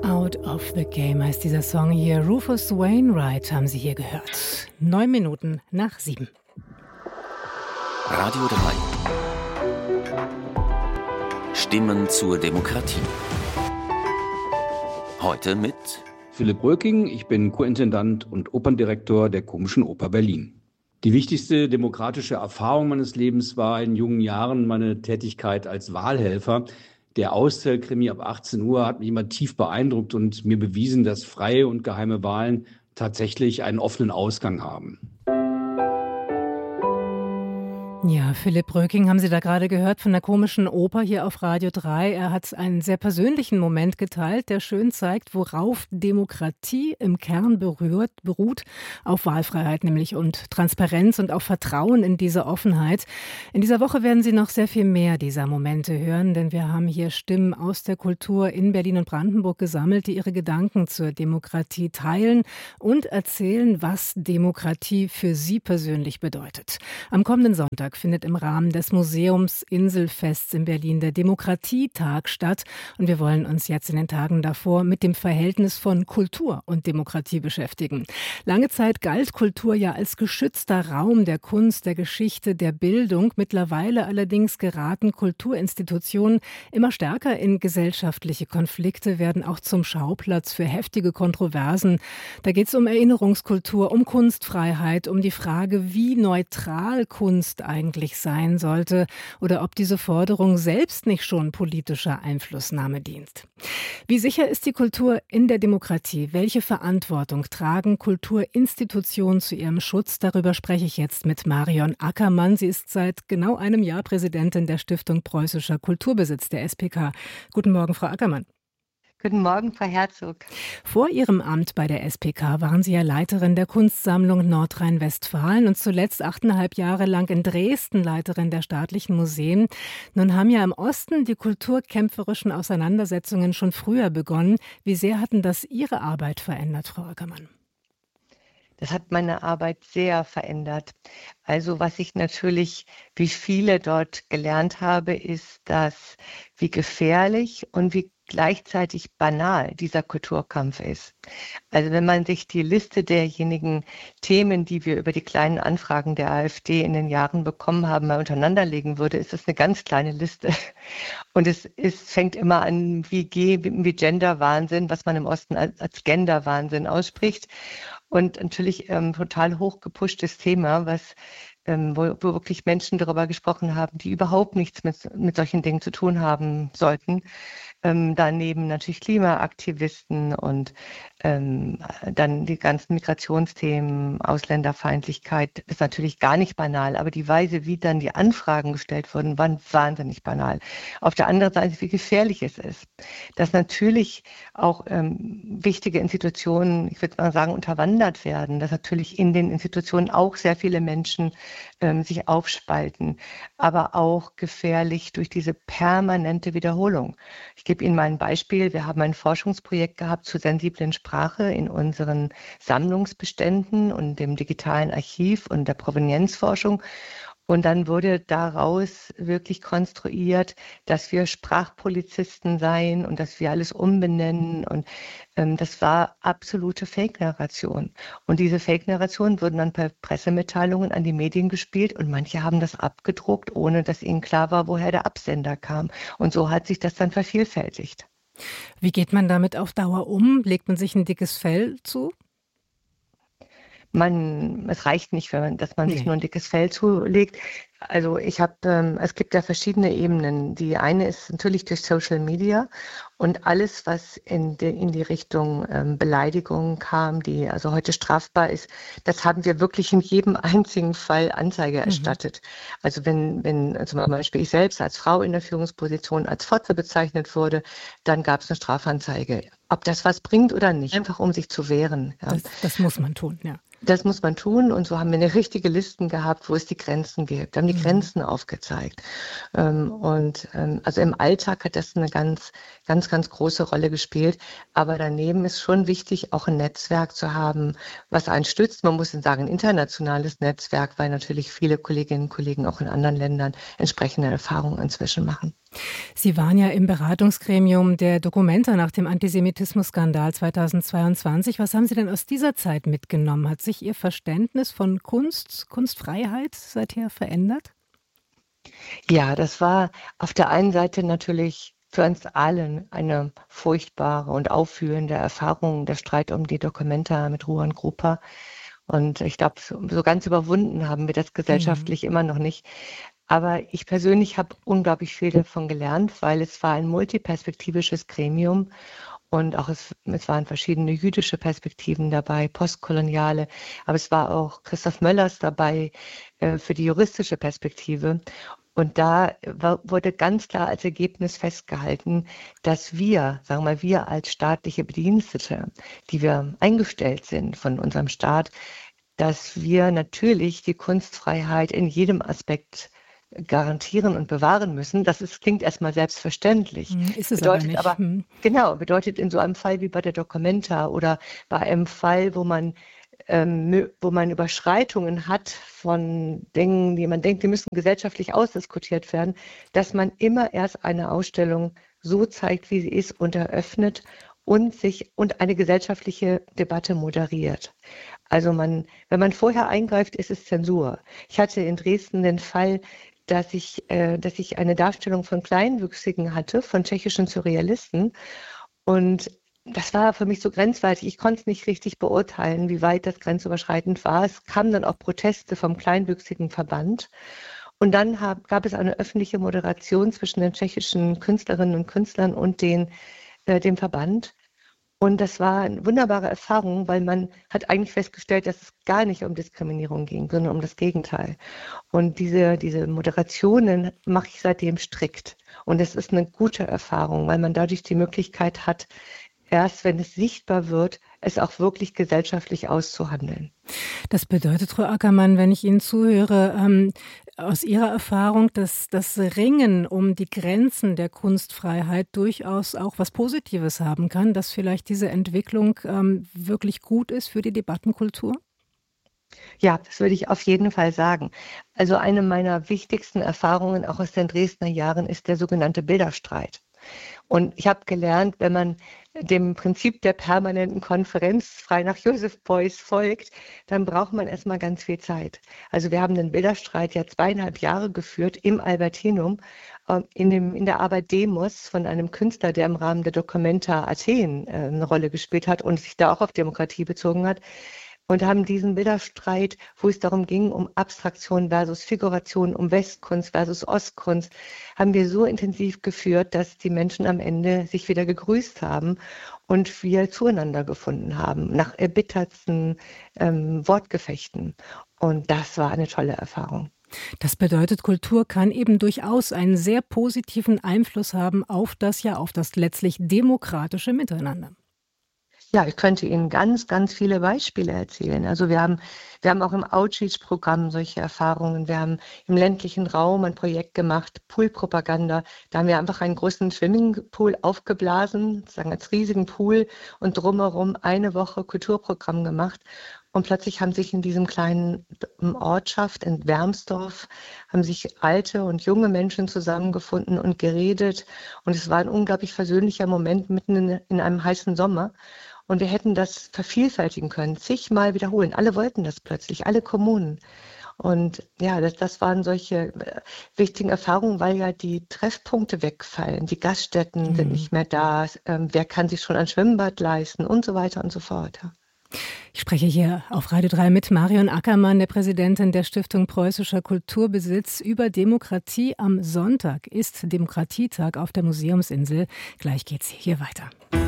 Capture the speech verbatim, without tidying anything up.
Out of the Game heißt dieser Song hier. Rufus Wainwright haben Sie hier gehört. Neun Minuten nach sieben. Radio drei. Stimmen zur Demokratie. Heute mit Philipp Röking, ich bin Co-Intendant und Operndirektor der Komischen Oper Berlin. Die wichtigste demokratische Erfahrung meines Lebens war in jungen Jahren meine Tätigkeit als Wahlhelfer. Der Auszählkrimi ab achtzehn Uhr hat mich immer tief beeindruckt und mir bewiesen, dass freie und geheime Wahlen tatsächlich einen offenen Ausgang haben. Ja, Philipp Röking haben Sie da gerade gehört von der Komischen Oper hier auf Radio drei. Er hat einen sehr persönlichen Moment geteilt, der schön zeigt, worauf Demokratie im Kern berührt, beruht, auf Wahlfreiheit nämlich und Transparenz und auf Vertrauen in diese Offenheit. In dieser Woche werden Sie noch sehr viel mehr dieser Momente hören, denn wir haben hier Stimmen aus der Kultur in Berlin und Brandenburg gesammelt, die ihre Gedanken zur Demokratie teilen und erzählen, was Demokratie für sie persönlich bedeutet. Am kommenden Sonntag findet im Rahmen des Museums Inselfests in Berlin der Demokratietag statt. Und wir wollen uns jetzt in den Tagen davor mit dem Verhältnis von Kultur und Demokratie beschäftigen. Lange Zeit galt Kultur ja als geschützter Raum der Kunst, der Geschichte, der Bildung. Mittlerweile allerdings geraten Kulturinstitutionen immer stärker in gesellschaftliche Konflikte, werden auch zum Schauplatz für heftige Kontroversen. Da geht es um Erinnerungskultur, um Kunstfreiheit, um die Frage, wie neutral Kunst eigentlich eigentlich sein sollte oder ob diese Forderung selbst nicht schon politischer Einflussnahme dient. Wie sicher ist die Kultur in der Demokratie? Welche Verantwortung tragen Kulturinstitutionen zu ihrem Schutz? Darüber spreche ich jetzt mit Marion Ackermann. Sie ist seit genau einem Jahr Präsidentin der Stiftung Preußischer Kulturbesitz, der S P K. Guten Morgen, Frau Ackermann. Guten Morgen, Frau Herzog. Vor Ihrem Amt bei der S P K waren Sie ja Leiterin der Kunstsammlung Nordrhein-Westfalen und zuletzt achteinhalb Jahre lang in Dresden Leiterin der staatlichen Museen. Nun haben ja im Osten die kulturkämpferischen Auseinandersetzungen schon früher begonnen. Wie sehr hatten das Ihre Arbeit verändert, Frau Ackermann? Das hat meine Arbeit sehr verändert. Also was ich natürlich, wie viele dort gelernt habe, ist, dass wie gefährlich und wie gleichzeitig banal dieser Kulturkampf ist. Also wenn man sich die Liste derjenigen Themen, die wir über die kleinen Anfragen der AfD in den Jahren bekommen haben, mal untereinanderlegen würde, ist das eine ganz kleine Liste. Und es ist, fängt immer an wie, G, wie Gender-Wahnsinn, was man im Osten als, als Gender-Wahnsinn ausspricht. Und natürlich ähm, total hochgepushtes Thema, was ähm, wo, wo wirklich Menschen darüber gesprochen haben, die überhaupt nichts mit, mit solchen Dingen zu tun haben sollten. Ähm, daneben natürlich Klimaaktivisten und ähm, dann die ganzen Migrationsthemen, Ausländerfeindlichkeit ist natürlich gar nicht banal, aber die Weise, wie dann die Anfragen gestellt wurden, waren wahnsinnig banal. Auf der anderen Seite, wie gefährlich es ist, dass natürlich auch ähm, wichtige Institutionen, ich würde mal sagen, unterwandert werden, dass natürlich in den Institutionen auch sehr viele Menschen ähm, sich aufspalten, aber auch gefährlich durch diese permanente Wiederholung. Ich gebe Ihnen mal ein Beispiel. Wir haben ein Forschungsprojekt gehabt zur sensiblen Sprache in unseren Sammlungsbeständen und dem digitalen Archiv und der Provenienzforschung. Und dann wurde daraus wirklich konstruiert, dass wir Sprachpolizisten seien und dass wir alles umbenennen. Und ähm, das war absolute Fake-Narration. Und diese Fake-Narration wurden dann per Pressemitteilungen an die Medien gespielt und manche haben das abgedruckt, ohne dass ihnen klar war, woher der Absender kam. Und so hat sich das dann vervielfältigt. Wie geht man damit auf Dauer um? Legt man sich ein dickes Fell zu? Man, es reicht nicht, wenn man, dass man Nee. sich nur ein dickes Fell zulegt. Also ich habe, ähm, es gibt ja verschiedene Ebenen. Die eine ist natürlich durch Social Media und alles, was in, de, in die Richtung ähm, Beleidigung kam, die also heute strafbar ist, das haben wir wirklich in jedem einzigen Fall Anzeige erstattet. Mhm. Also wenn, wenn also zum Beispiel ich selbst als Frau in der Führungsposition als Fotze bezeichnet wurde, dann gab es eine Strafanzeige. Ob das was bringt oder nicht, einfach um sich zu wehren. Ja. Das, das muss man tun, ja. Das muss man tun und so haben wir eine richtige Listen gehabt, wo es die Grenzen gibt. Wir haben die Mhm. Grenzen aufgezeigt. Ähm, und ähm, also im Alltag hat das eine ganz, ganz, ganz große Rolle gespielt. Aber daneben ist schon wichtig, auch ein Netzwerk zu haben, was einen stützt. Man muss sagen, ein internationales Netzwerk, weil natürlich viele Kolleginnen und Kollegen auch in anderen Ländern entsprechende Erfahrungen inzwischen machen. Sie waren ja im Beratungsgremium der Documenta nach dem Antisemitismus-Skandal zweitausendzweiundzwanzig. Was haben Sie denn aus dieser Zeit mitgenommen? Hat sich Ihr Verständnis von Kunst, Kunstfreiheit seither verändert? Ja, das war auf der einen Seite natürlich für uns allen eine furchtbare und aufwühlende Erfahrung, der Streit um die Documenta mit Ruan Grupa. Und ich glaube, so, so ganz überwunden haben wir das gesellschaftlich mhm. immer noch nicht. Aber ich persönlich habe unglaublich viel davon gelernt, weil es war ein multiperspektivisches Gremium und auch es, es waren verschiedene jüdische Perspektiven dabei, postkoloniale, aber es war auch Christoph Möllers dabei äh, für die juristische Perspektive. Und da war, wurde ganz klar als Ergebnis festgehalten, dass wir, sagen wir mal, wir als staatliche Bedienstete, die wir eingestellt sind von unserem Staat, dass wir natürlich die Kunstfreiheit in jedem Aspekt garantieren und bewahren müssen. Das ist, klingt erstmal selbstverständlich. Ist es bedeutet aber nicht. aber, hm. Genau, bedeutet in so einem Fall wie bei der Documenta oder bei einem Fall, wo man ähm, wo man Überschreitungen hat von Dingen, die man denkt, die müssen gesellschaftlich ausdiskutiert werden, dass man immer erst eine Ausstellung so zeigt, wie sie ist und eröffnet und sich und eine gesellschaftliche Debatte moderiert. Also man, wenn man vorher eingreift, ist es Zensur. Ich hatte in Dresden den Fall, dass ich, äh, dass ich eine Darstellung von Kleinwüchsigen hatte, von tschechischen Surrealisten. Und das war für mich so grenzwertig. Ich konnte es nicht richtig beurteilen, wie weit das grenzüberschreitend war. Es kamen dann auch Proteste vom Kleinwüchsigen Verband. Und dann hab, gab es eine öffentliche Moderation zwischen den tschechischen Künstlerinnen und Künstlern und den, äh, dem Verband. Und das war eine wunderbare Erfahrung, weil man hat eigentlich festgestellt, dass es gar nicht um Diskriminierung ging, sondern um das Gegenteil. Und diese, diese Moderationen mache ich seitdem strikt. Und es ist eine gute Erfahrung, weil man dadurch die Möglichkeit hat, erst wenn es sichtbar wird, es auch wirklich gesellschaftlich auszuhandeln. Das bedeutet, Frau Ackermann, wenn ich Ihnen zuhöre, ähm, aus Ihrer Erfahrung, dass das Ringen um die Grenzen der Kunstfreiheit durchaus auch was Positives haben kann, dass vielleicht diese Entwicklung ähm, wirklich gut ist für die Debattenkultur? Ja, das würde ich auf jeden Fall sagen. Also eine meiner wichtigsten Erfahrungen auch aus den Dresdner Jahren ist der sogenannte Bilderstreit. Und ich habe gelernt, wenn man dem Prinzip der permanenten Konferenz frei nach Joseph Beuys folgt, dann braucht man erstmal ganz viel Zeit. Also wir haben den Bilderstreit ja zweieinhalb Jahre geführt im Albertinum, in, dem, in der Arbeit Demos von einem Künstler, der im Rahmen der Documenta Athen eine Rolle gespielt hat und sich da auch auf Demokratie bezogen hat. Und haben diesen Bilderstreit, wo es darum ging, um Abstraktion versus Figuration, um Westkunst versus Ostkunst, haben wir so intensiv geführt, dass die Menschen am Ende sich wieder gegrüßt haben und wir zueinander gefunden haben, nach erbittertsten ähm, Wortgefechten. Und das war eine tolle Erfahrung. Das bedeutet, Kultur kann eben durchaus einen sehr positiven Einfluss haben auf das ja, auf das letztlich demokratische Miteinander. Ja, ich könnte Ihnen ganz, ganz viele Beispiele erzählen. Also wir haben, wir haben auch im Outreach-Programm solche Erfahrungen. Wir haben im ländlichen Raum ein Projekt gemacht, Poolpropaganda. Da haben wir einfach einen großen Swimmingpool aufgeblasen, sozusagen als riesigen Pool und drumherum eine Woche Kulturprogramm gemacht. Und plötzlich haben sich in diesem kleinen Ortschaft in Wermsdorf, haben sich alte und junge Menschen zusammengefunden und geredet. Und es war ein unglaublich versöhnlicher Moment mitten in, in einem heißen Sommer. Und wir hätten das vervielfältigen können, zigmal wiederholen. Alle wollten das plötzlich, alle Kommunen. Und ja, das, das waren solche wichtigen Erfahrungen, weil ja die Treffpunkte wegfallen. Die Gaststätten mhm. sind nicht mehr da. Ähm, wer kann sich schon ein Schwimmbad leisten und so weiter und so fort. Ja. Ich spreche hier auf Radio drei mit Marion Ackermann, der Präsidentin der Stiftung Preußischer Kulturbesitz, über Demokratie. Am Sonntag ist Demokratietag auf der Museumsinsel. Gleich geht's hier weiter.